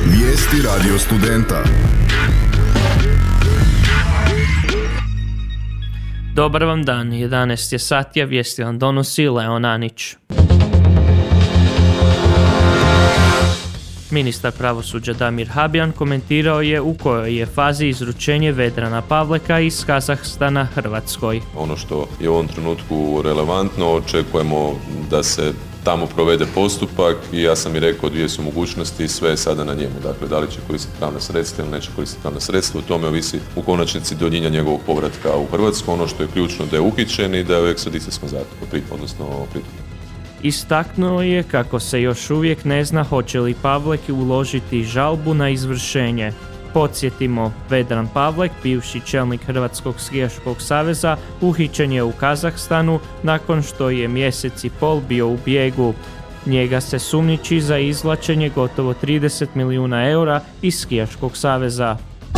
Vijesti Radio Studenta. Dobar vam dan, 11 je sati, a vijesti vam donosi Leon Anić. Ministar pravosuđa Damir Habjan komentirao je u kojoj je fazi izručenje Vedrana Pavleka iz Kazahstana Hrvatskoj. Ono što je u ovom trenutku relevantno, očekujemo da se tamo provede postupak i ja sam i rekao dvije su mogućnosti i sve je sada na njemu. Dakle, da li će koristiti pravna sredstva ili neće koristiti pravna sredstva, u tome ovisi u konačnici duljina njegovog povratka u Hrvatsku. Ono što je ključno da je uhićen i da je u ekstradicijskom zatvoru, odnosno pritvoru. Istaknuo je kako se još uvijek ne zna hoće li Pavlek uložiti žalbu na izvršenje. Podsjetimo, Vedran Pavlek, bivši čelnik Hrvatskog skijaškog saveza, uhićen je u Kazahstanu nakon što je mjesec i pol bio u bijegu. Njega se sumnjiči za izvlačenje gotovo 30 milijuna eura iz skijaškog saveza.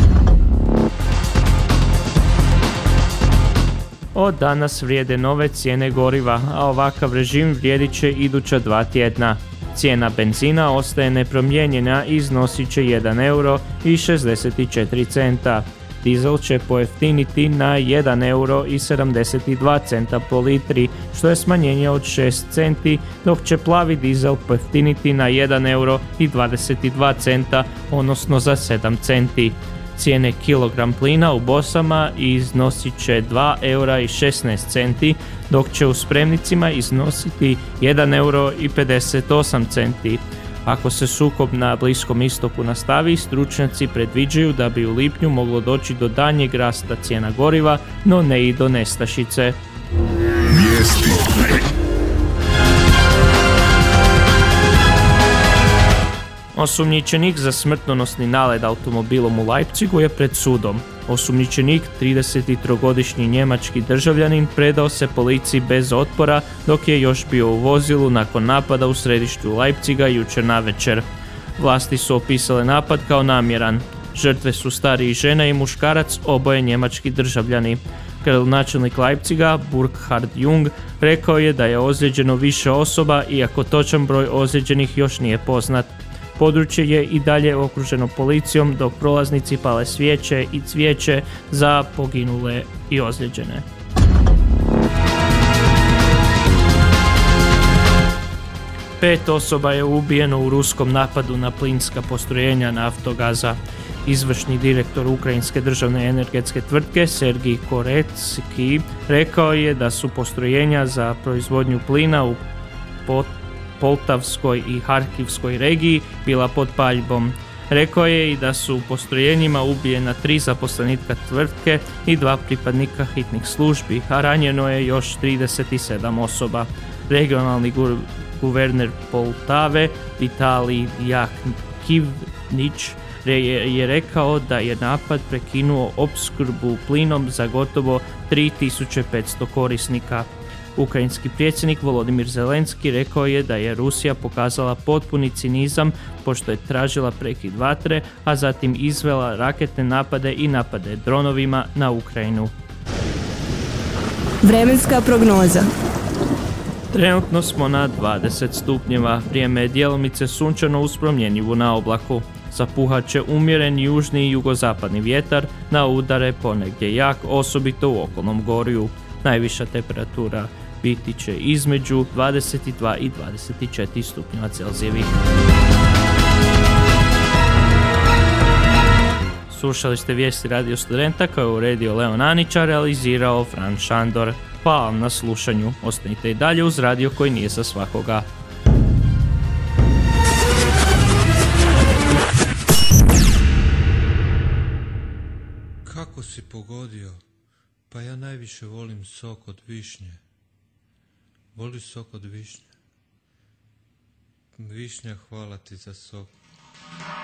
Od danas vrijede nove cijene goriva, a ovakav režim vrijedit će iduća 2 tjedna. Cijena benzina ostaje nepromijenjena i iznosit će 1 euro i 64 centa. Dizel će pojeftiniti na 1 euro i 72 centa po litri, što je smanjenje od 6 centi, dok će plavi dizel pojeftiniti na 1 euro i 22 centa, odnosno za 7 centi. Cijene kilogram plina u bosama iznosit će 2 eura i 16 centi, dok će u spremnicima iznositi 1 euro i 58 centi. Ako se sukob na Bliskom istoku nastavi, stručnjaci predviđaju da bi u lipnju moglo doći do daljnjeg rasta cijena goriva, no ne i do nestašice. Vijesti. Osumnjičenik za smrtonosni nalet automobilom u Leipzigu je pred sudom. Osumnjičenik, 33-godišnji njemački državljanin, predao se policiji bez otpora dok je još bio u vozilu nakon napada u središtu Leipziga jučer navečer. Vlasti su opisale napad kao namjeran. Žrtve su stariji žena i muškarac, oboje njemački državljani. Gradonačelnik Leipziga, Burkhard Jung, rekao je da je ozlijeđeno više osoba, iako točan broj ozlijeđenih još nije poznat. Područje je i dalje okruženo policijom dok prolaznici pale svijeće i cvijeće za poginule i ozlijeđene. Pet osoba je ubijeno u ruskom napadu na plinska postrojenja Naftogaza. Izvršni direktor ukrajinske državne energetske tvrtke Sergij Koretski rekao je da su postrojenja za proizvodnju plina u Poltavskoj i Harkivskoj regiji bila pod paljbom. Rekao je i da su u postrojenjima ubijena 3 zaposlenika tvrtke i 2 pripadnika hitnih službi, a ranjeno je još 37 osoba. Regionalni guverner Poltave Vitalij Jakivnić je rekao da je napad prekinuo opskrbu plinom za gotovo 3500 korisnika. Ukrajinski predsjednik Volodimir Zelenski rekao je da je Rusija pokazala potpuni cinizam pošto je tražila prekid vatre, a zatim izvela raketne napade i napade dronovima na Ukrajinu. Vremenska prognoza. Trenutno smo na 20 stupnjeva, vrijeme je djelomice sunčano uz promjenjivu na oblaku. Zapuhat će umjeren južni i jugozapadni vjetar, na udare ponegdje jak, osobito u okolnom gorju. Najviša temperatura biti će između 22 i 24 stupnjeva Celzijevih. Slušali ste vijesti Radio Studenta koje je uredio Leon Anić, a realizirao Fran Šandor. Hvala vam na slušanju. Ostanite i dalje uz radio koji nije za svakoga. Kako si pogodio? Pa ja najviše volim sok od višnje. Voliš sok od višnje? Višnja, hvala ti za sok.